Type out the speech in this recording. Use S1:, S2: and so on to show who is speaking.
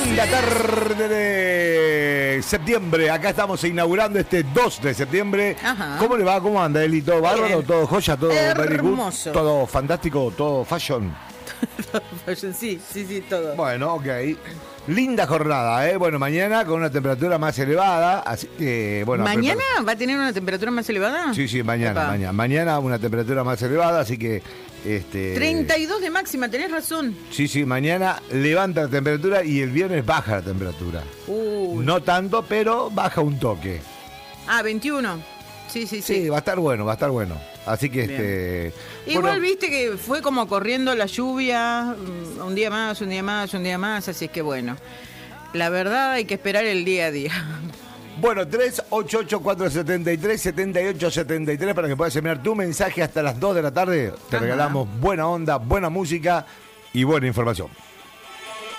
S1: Linda tarde de septiembre. Acá estamos inaugurando este 2 de septiembre.
S2: Ajá.
S1: ¿Cómo le va? ¿Cómo anda, Eli? ¿Todo bárbaro? ¿Todo joya? ¿Todo very good?
S2: Hermoso.
S1: ¿Todo fantástico? ¿Todo fashion?
S2: Sí, todo.
S1: Bueno, ok. Linda jornada, ¿eh? Bueno, mañana con una temperatura más elevada, así que, bueno...
S2: ¿Mañana va a tener una temperatura más elevada?
S1: Sí, mañana,
S2: Epa.
S1: mañana una temperatura más elevada, así que...
S2: 32 de máxima, tenés razón.
S1: Sí, mañana levanta la temperatura y el viernes baja la temperatura. No tanto, pero baja un toque.
S2: 21. Sí.
S1: Sí, va a estar bueno. Así que
S2: Igual
S1: bueno,
S2: viste que fue como corriendo la lluvia, un día más, así es que bueno. La verdad hay que esperar el día a día.
S1: Bueno, 388-473-7873 para que puedas enviar tu mensaje hasta las 2 de la tarde. Te regalamos buena onda, buena música y buena información.